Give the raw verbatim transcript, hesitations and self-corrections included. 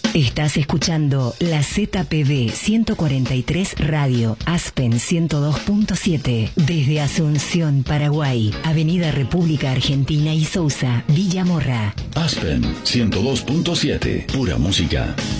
Estás escuchando la Z P B ciento cuarenta y tres Radio, Aspen ciento dos punto siete, desde Asunción, Paraguay, Avenida República Argentina y Sousa, Villa Morra. Aspen ciento dos punto siete, pura música.